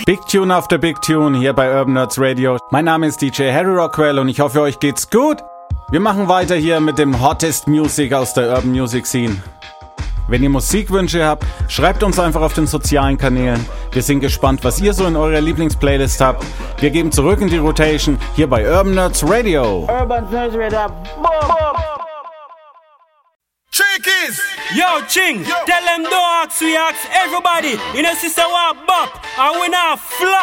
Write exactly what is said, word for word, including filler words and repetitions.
Big Tune after Big Tune hier bei Urban Nerds Radio. Mein Name ist D J Harry Rockwell und ich hoffe, euch geht's gut. Wir machen weiter hier mit dem Hottest Music aus der Urban Music Scene. Wenn ihr Musikwünsche habt, schreibt uns einfach auf den sozialen Kanälen. Wir sind gespannt, was ihr so in eurer Lieblingsplaylist habt. Wir geben zurück in die Rotation hier bei Urban Nerds Radio. Urban Nerds Radio. Boom, boom. Trickies! Yo, Ching, yo. Tell them don't ask, we ask everybody. You know, sister, what bop, and we not flop.